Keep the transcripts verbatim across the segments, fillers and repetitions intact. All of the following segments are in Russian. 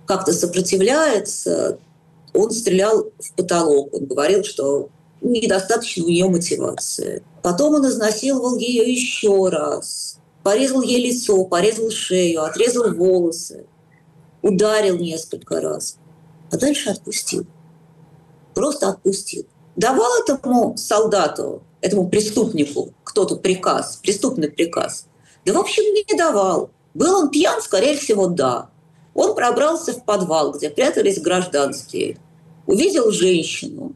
как-то сопротивляется, он стрелял в потолок. Он говорил, что недостаточно у нее мотивации. Потом он изнасиловал ее еще раз. Порезал ей лицо, порезал шею, отрезал волосы. Ударил несколько раз. А дальше отпустил. Просто отпустил. Давал этому солдату, этому преступнику кто-то приказ, преступный приказ? Да, в общем, не давал. Был он пьян? Скорее всего, да. Он пробрался в подвал, где прятались гражданские. Увидел женщину.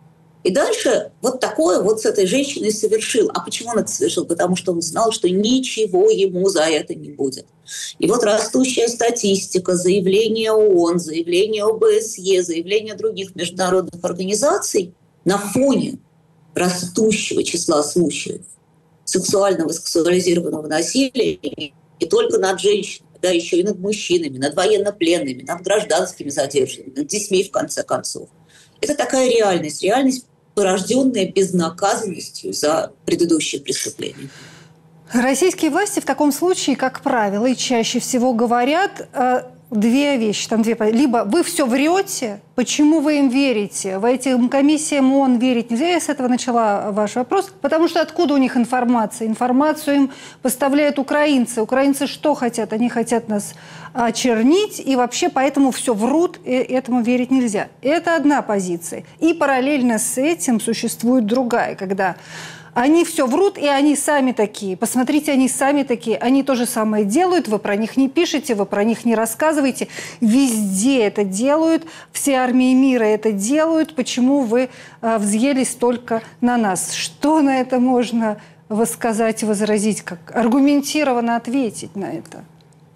И дальше вот такое вот с этой женщиной совершил. А почему он это совершил? Потому что он знал, что ничего ему за это не будет. И вот растущая статистика, заявления ООН, заявления ОБСЕ, заявления других международных организаций на фоне растущего числа случаев сексуального, сексуализированного насилия не только над женщинами, да, еще и над мужчинами, над военнопленными, над гражданскими задержанными, над детьми, в конце концов. Это такая реальность, реальность, порожденная безнаказанностью за предыдущие преступления. Российские власти в таком случае, как правило, и чаще всего говорят э, две вещи. Там две. Либо вы все врете, почему вы им верите? В этим комиссиям ООН верить нельзя. Я с этого начала ваш вопрос. Потому что откуда у них информация? Информацию им поставляют украинцы. Украинцы что хотят? Они хотят нас очернить, и вообще поэтому все врут, и этому верить нельзя. Это одна позиция. И параллельно с этим существует другая, когда они все врут, и они сами такие. Посмотрите, они сами такие. Они то же самое делают, вы про них не пишете, вы про них не рассказываете. Везде это делают, все армии мира это делают. Почему вы э, взъелись только на нас? Что на это можно высказать, возразить, как аргументированно ответить на это?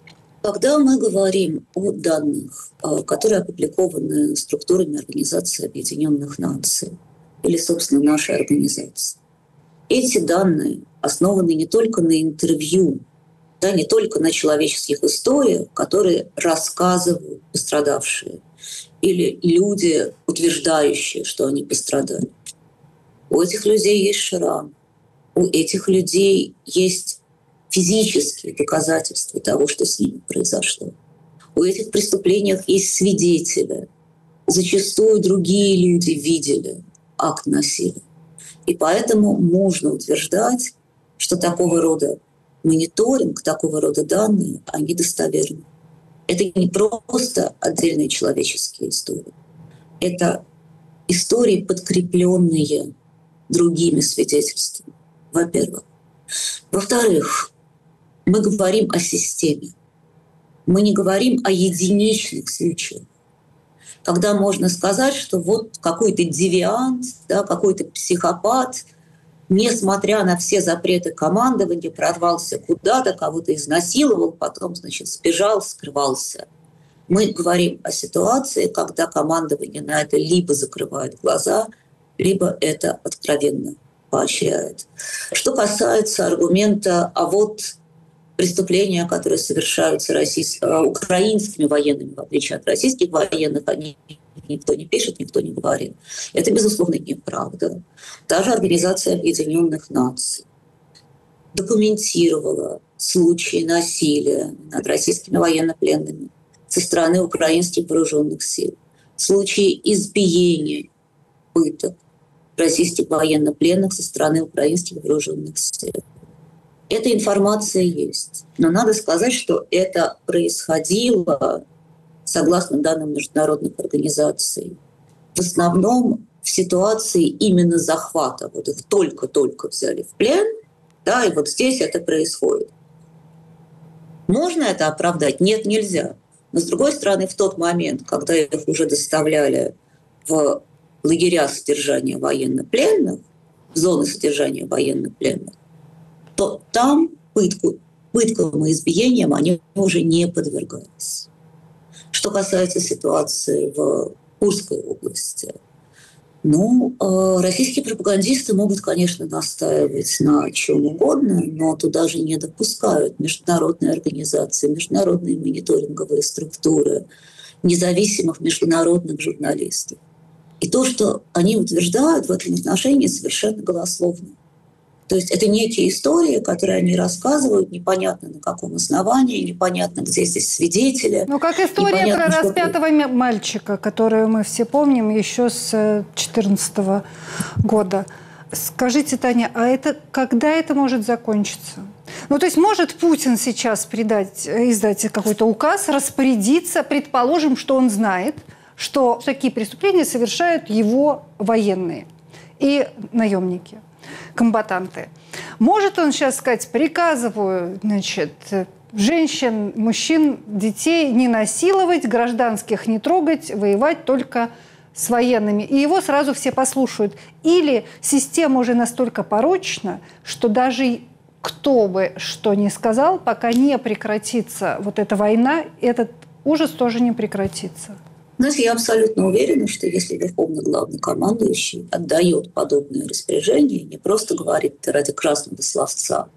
Когда мы говорим о данных, которые опубликованы структурами Организации Объединенных Наций или, собственно, нашей организации, эти данные основаны не только на интервью, да, не только на человеческих историях, которые рассказывают пострадавшие, или люди, утверждающие, что они пострадали. У этих людей есть шрам, у этих людей есть физические доказательства того, что с ними произошло. У этих преступлений есть свидетели. Зачастую другие люди видели акт насилия. И поэтому можно утверждать, что такого рода мониторинг, такого рода данные, они достоверны. Это не просто отдельные человеческие истории. Это истории, подкрепленные другими свидетельствами, во-первых. Во-вторых, мы говорим о системе. Мы не говорим о единичных случаях, когда можно сказать, что вот какой-то девиант, да, какой-то психопат, несмотря на все запреты командования, прорвался куда-то, кого-то изнасиловал, потом, значит, сбежал, скрывался. Мы говорим о ситуации, когда командование на это либо закрывает глаза, либо это откровенно поощряет. Что касается аргумента, а вот преступления, которые совершаются российс... украинскими военными, в отличие от российских военных, они никто не пишет, никто не говорит. Это, безусловно, неправда. Даже Организация Объединенных Наций документировала случаи насилия над российскими военнопленными со стороны украинских вооруженных сил, случаи избиения, пыток российских военнопленных со стороны украинских вооруженных сил. Эта информация есть. Но надо сказать, что это происходило, согласно данным международных организаций, в основном в ситуации именно захвата. Вот их только-только взяли в плен, да, и вот здесь это происходит. Можно это оправдать? Нет, нельзя. Но, с другой стороны, в тот момент, когда их уже доставляли в лагеря содержания военнопленных, в зоны содержания военнопленных, то там пытку, пыткам и избиениям они уже не подвергались. Что касается ситуации в Курской области, ну, э, российские пропагандисты могут, конечно, настаивать на чем угодно, но туда же не допускают международные организации, международные мониторинговые структуры, независимых международных журналистов. И то, что они утверждают в этом отношении, совершенно голословно. То есть это некие истории, которые они рассказывают, непонятно на каком основании, непонятно, где здесь свидетели. Ну, как история про распятого что... мальчика, которую мы все помним еще с две тысячи четырнадцатого года. Скажите, Таня, а это когда это может закончиться? Ну, то есть может Путин сейчас придать, издать какой-то указ, распорядиться, предположим, что он знает, что такие преступления совершают его военные и наемники, комбатанты. Может он сейчас сказать, приказываю, значит, женщин, мужчин, детей не насиловать, гражданских не трогать, воевать только с военными. И его сразу все послушают. Или система уже настолько порочна, что даже кто бы что ни сказал, пока не прекратится вот эта война, этот ужас тоже не прекратится. Знаете, я абсолютно уверена, что если верховный главнокомандующий отдает подобное распоряжение, не просто говорит ради красного словца,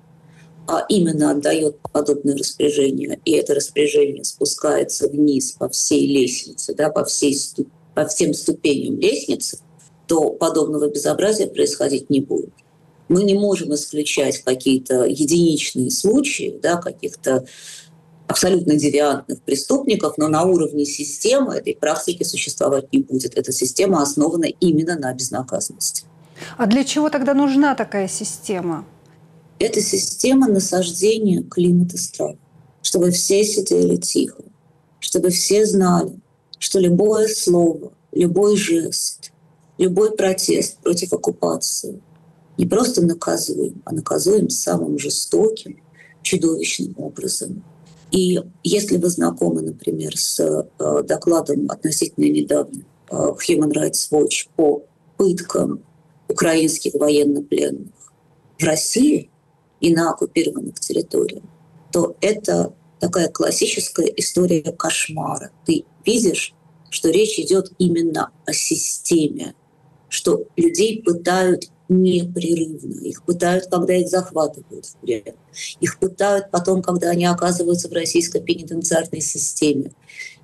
а именно отдает подобное распоряжение, и это распоряжение спускается вниз по всей лестнице, да, по, всей, по всем ступеням лестницы, то подобного безобразия происходить не будет. Мы не можем исключать какие-то единичные случаи, да, каких-то абсолютно девиантных преступников, но на уровне системы этой практики существовать не будет. Эта система основана именно на безнаказанности. А для чего тогда нужна такая система? Это система насаждения климата страха, чтобы все сидели тихо, чтобы все знали, что любое слово, любой жест, любой протест против оккупации не просто наказуем, а наказуем самым жестоким, чудовищным образом. И если вы знакомы, например, с э, докладом относительно недавно э, Human Rights Watch по пыткам украинских военнопленных в России и на оккупированных территориях, то это такая классическая история кошмара. Ты видишь, что речь идет именно о системе, что людей пытают непрерывно. Их пытают, когда их захватывают в плен. Их пытают потом, когда они оказываются в российской пенитенциарной системе.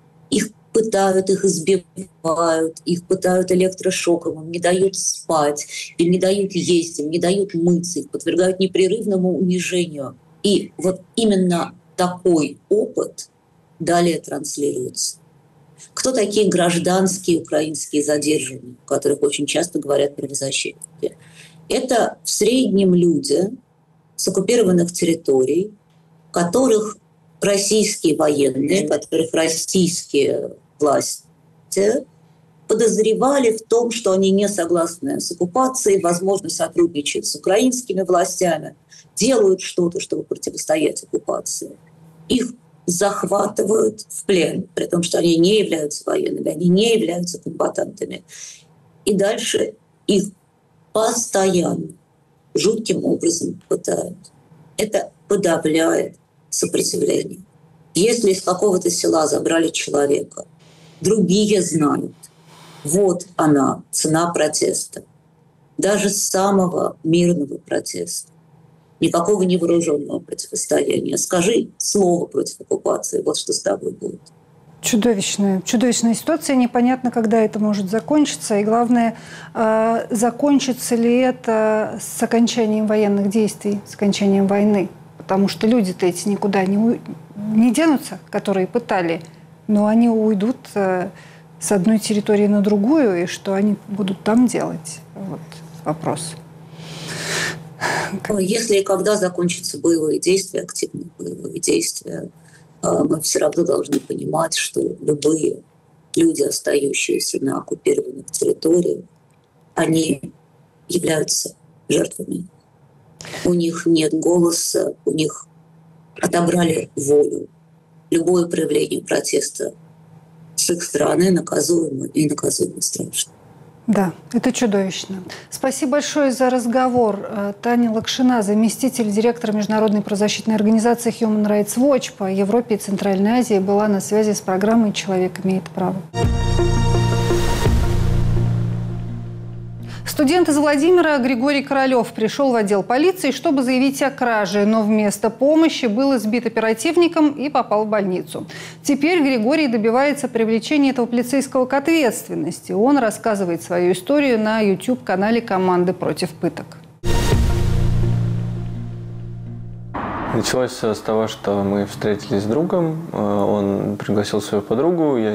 Их пытают, их избивают, их пытают электрошоком, им не дают спать, им не дают есть, им не дают мыться, их подвергают непрерывному унижению. И вот именно такой опыт далее транслируется. Кто такие гражданские украинские задержанные, о которых очень часто говорят правозащитники? Это в среднем люди с оккупированных территорий, которых российские военные, которых российские власти подозревали в том, что они не согласны с оккупацией, возможно, сотрудничают с украинскими властями, делают что-то, чтобы противостоять оккупации. Их захватывают в плен, при том, что они не являются военными, они не являются комбатантами. И дальше их постоянно, жутким образом пытают. Это подавляет сопротивление. Если из какого-то села забрали человека, другие знают, вот она, цена протеста. Даже самого мирного протеста. Никакого невооруженного противостояния. Скажи слово против оккупации, вот что с тобой будет. Чудовищная, чудовищная ситуация. Непонятно, когда это может закончиться. И главное, э, закончится ли это с окончанием военных действий, с окончанием войны. Потому что люди-то эти никуда не, у... не денутся, которые пытали. Но они уйдут э, с одной территории на другую. И что они будут там делать? Вот вопрос. Если и когда закончатся боевые действия, активные боевые действия, мы все равно должны понимать, что любые люди, остающиеся на оккупированных территориях, они являются жертвами. У них нет голоса, у них отобрали волю. Любое проявление протеста с их стороны наказуемо и наказуемо страшно. Да, это чудовищно. Спасибо большое за разговор. Таня Лакшина, заместитель директора Международной правозащитной организации Human Rights Watch по Европе и Центральной Азии, была на связи с программой «Человек имеет право». Студент из Владимира Григорий Королёв пришел в отдел полиции, чтобы заявить о краже, но вместо помощи был избит оперативником и попал в больницу. Теперь Григорий добивается привлечения этого полицейского к ответственности. Он рассказывает свою историю на YouTube-канале «Команды против пыток». Началось все с того, что мы встретились с другом, он пригласил свою подругу, я